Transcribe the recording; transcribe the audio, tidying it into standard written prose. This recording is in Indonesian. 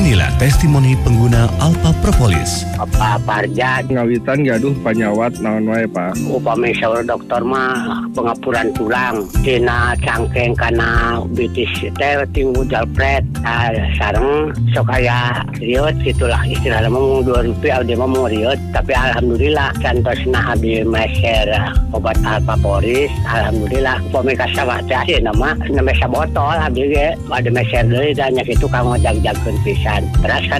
Inilah testimoni pengguna Alpha Propolis. Apa Parja ngawitan gaduh panyawat naon wae Pak. upami saur dokter mah pengapuran tulang tina cangkeng kana bitis teh tinggu jalpret sareng sok aya riot gitulah istilahna mah 2 rupiah dia mah mau riot tapi alhamdulillah cantosna abdi meser obat Alpha Propolis alhamdulillah upami kasawat teh nama sabotol abdi ge ada meser deui dan nya kitu kang ngojag-jagkeun pisan. Terus